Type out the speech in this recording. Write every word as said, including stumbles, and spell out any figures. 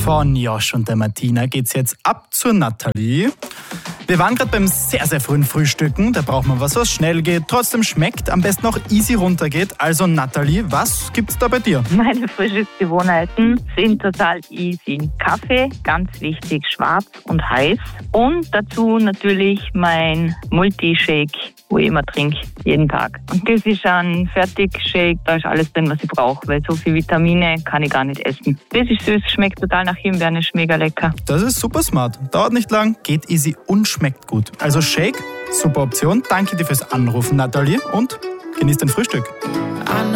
Von Josh und der Martina geht's jetzt ab zur Nathalie. Wir waren gerade beim sehr, sehr frühen Frühstücken. Da braucht man was, was schnell geht, trotzdem schmeckt, am besten auch easy runtergeht. Also Nathalie, was gibt's da bei dir? Meine Frühstücksgewohnheiten sind total easy. Kaffee, ganz wichtig, schwarz und heiß. Und dazu natürlich mein Multi-Shake, wo ich immer trinke, jeden Tag. Und das ist ein Fertig-Shake, da ist alles drin, was ich brauche, weil so viele Vitamine kann ich gar nicht essen. Das ist süß, schmeckt total nach Himbeeren, ist mega lecker. Das ist super smart. Dauert nicht lang, geht easy und schmeckt gut. Also Shake, super Option. Danke dir fürs Anrufen, Nathalie, und genieß dein Frühstück.